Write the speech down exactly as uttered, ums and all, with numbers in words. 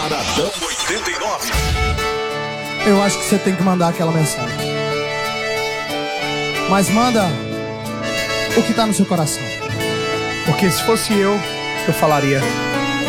Paradão oitenta e nove. Eu acho que você tem que mandar aquela mensagem. Mas manda o que tá no seu coração. Porque se fosse eu, eu falaria: